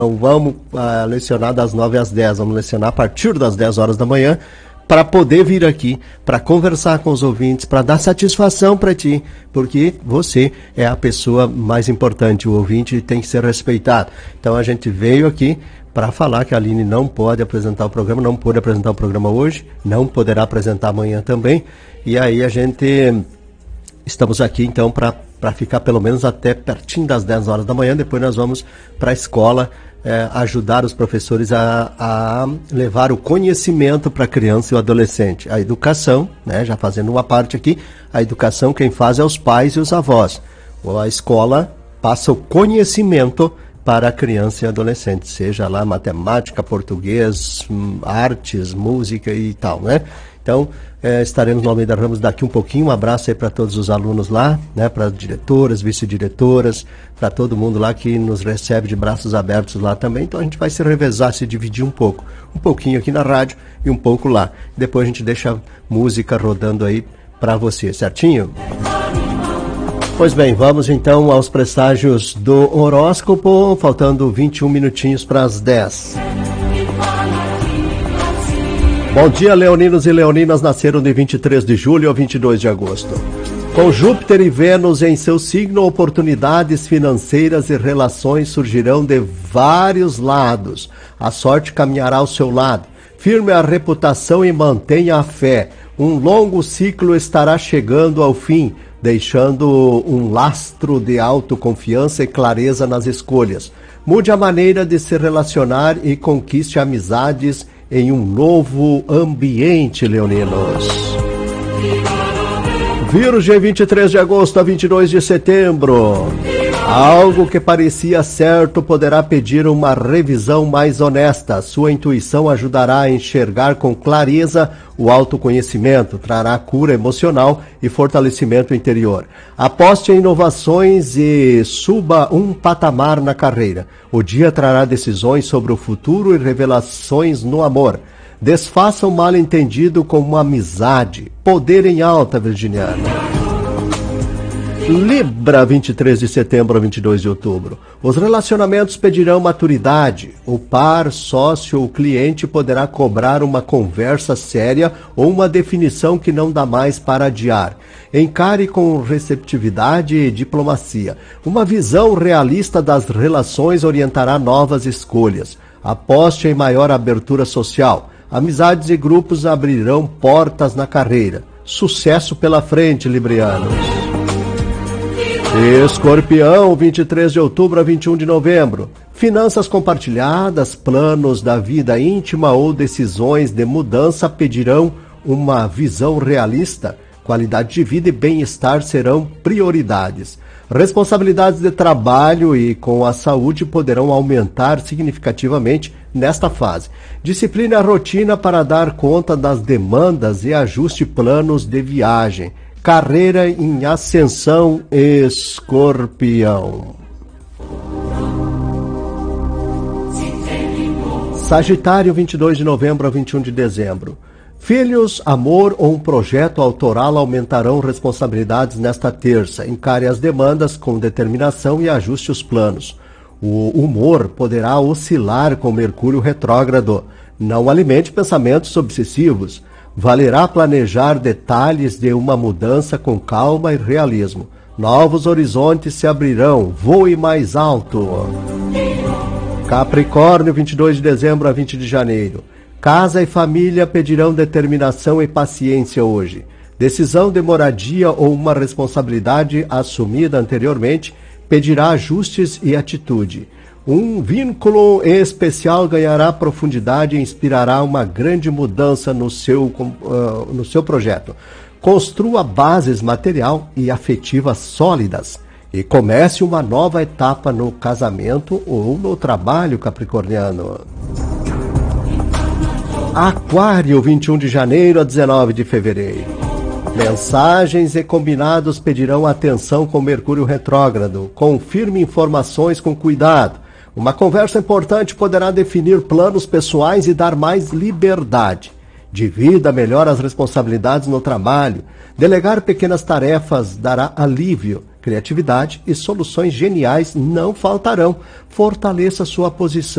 Então vamos lecionar das 9 às 10, vamos lecionar a partir das 10 horas da manhã, para poder vir aqui, para conversar com os ouvintes, para dar satisfação para ti, porque você é a pessoa mais importante, o ouvinte tem que ser respeitado. Então a gente veio aqui para falar que a Aline não pode apresentar o programa, não pôde apresentar o programa hoje, não poderá apresentar amanhã também, e aí a gente estamos aqui então para ficar pelo menos até pertinho das 10 horas da manhã, depois nós vamos para a escola, ajudar os professores a levar o conhecimento para a criança e o adolescente. A educação, né, já fazendo uma parte aqui, a educação quem faz é os pais e os avós. A escola passa o conhecimento para a criança e adolescente, seja lá matemática, português, artes, música e tal, né? Então, estaremos no Almeida Ramos daqui um pouquinho. Um abraço aí para todos os alunos lá, né, para as diretoras, vice-diretoras, para todo mundo lá que nos recebe de braços abertos lá também. Então a gente vai se revezar, se dividir um pouco. Um pouquinho aqui na rádio e um pouco lá. Depois a gente deixa a música rodando aí para você, certinho? Pois bem, vamos então aos presságios do horóscopo, faltando 21 minutinhos para as 10. Bom dia, leoninos e leoninas, nasceram de 23 de julho a 22 de agosto. Com Júpiter e Vênus em seu signo, oportunidades financeiras e relações surgirão de vários lados. A sorte caminhará ao seu lado. Firme a reputação e mantenha a fé. Um longo ciclo estará chegando ao fim, deixando um lastro de autoconfiança e clareza nas escolhas. Mude a maneira de se relacionar e conquiste amizades em um novo ambiente, leoninos. Virgem, 23 de agosto a 22 de setembro. Algo que parecia certo poderá pedir uma revisão mais honesta. Sua intuição ajudará a enxergar com clareza o autoconhecimento, trará cura emocional e fortalecimento interior. Aposte em inovações e suba um patamar na carreira. O dia trará decisões sobre o futuro e revelações no amor. Desfaça o mal-entendido com uma amizade. Poder em alta, virginiana. Libra, 23 de setembro a 22 de outubro. Os relacionamentos pedirão maturidade. O par, sócio ou cliente poderá cobrar uma conversa séria ou uma definição que não dá mais para adiar. Encare com receptividade e diplomacia. Uma visão realista das relações orientará novas escolhas. Aposte em maior abertura social. Amizades e grupos abrirão portas na carreira. Sucesso pela frente, librianos. Escorpião, 23 de outubro a 21 de novembro. Finanças compartilhadas, planos da vida íntima ou decisões de mudança pedirão uma visão realista. Qualidade de vida e bem-estar serão prioridades. Responsabilidades de trabalho e com a saúde poderão aumentar significativamente nesta fase. Discipline a rotina para dar conta das demandas e ajuste planos de viagem. Carreira em ascensão, Escorpião. Sagitário, 22 de novembro a 21 de dezembro. Filhos, amor ou um projeto autoral aumentarão responsabilidades nesta terça. Encare as demandas com determinação e ajuste os planos. O humor poderá oscilar com Mercúrio retrógrado. Não alimente pensamentos obsessivos. Valerá planejar detalhes de uma mudança com calma e realismo. Novos horizontes se abrirão. Voe mais alto. Capricórnio, 22 de dezembro a 20 de janeiro. Casa e família pedirão determinação e paciência hoje. Decisão de moradia ou uma responsabilidade assumida anteriormente pedirá ajustes e atitude. Um vínculo especial ganhará profundidade e inspirará uma grande mudança no seu projeto. Construa bases material e afetivas sólidas e comece uma nova etapa no casamento ou no trabalho, capricorniano. Aquário, 21 de janeiro a 19 de fevereiro. Mensagens e combinados pedirão atenção com Mercúrio retrógrado. Confirme informações com cuidado. Uma conversa importante poderá definir planos pessoais e dar mais liberdade. Divida melhor as responsabilidades no trabalho. Delegar pequenas tarefas dará alívio. Criatividade e soluções geniais não faltarão. Fortaleça sua posição